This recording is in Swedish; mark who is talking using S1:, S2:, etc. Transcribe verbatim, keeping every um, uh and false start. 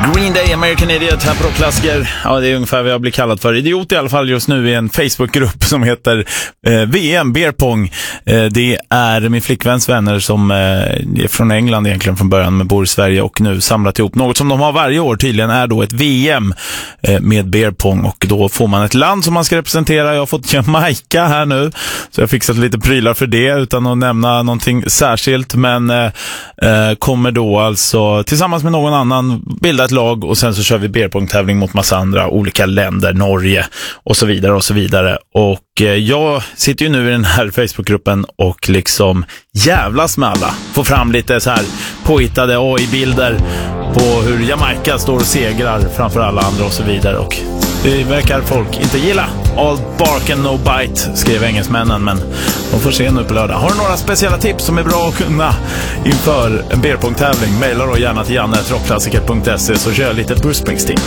S1: Green Day, American Idiot här på Rockklassiker. Ja, det är ungefär vad jag blir kallad för. Idiot i alla fall just nu i en Facebookgrupp som heter eh, V M Beer Pong. Eh, det är min flickväns vänner som eh, är från England egentligen från början, men bor i Sverige och nu samlat ihop något som de har varje år tydligen är då ett V M eh, med Beer Pong, och då får man ett land som man ska representera. Jag har fått Jamaica här nu, så jag har fixat lite prylar för det utan att nämna någonting särskilt, men eh, eh, kommer då alltså tillsammans med någon annan bilda ett lag och sen så kör vi beerpong-tävling mot massa andra olika länder, Norge och så vidare och så vidare. Och eh, jag sitter ju nu i den här Facebookgruppen och liksom jävlas med alla. Får fram lite så här påhittade A I-bilder på hur Jamaica står och segrar framför alla andra och så vidare, och det verkar folk inte gilla. All bark and no bite, skrev engelsmännen, men de får se nu på lördag. Har du några speciella tips som är bra att kunna inför en beerpong-tävling? Maila då gärna till janne at rockklassiker punkt se så kör jag lite Bruce Springsteen.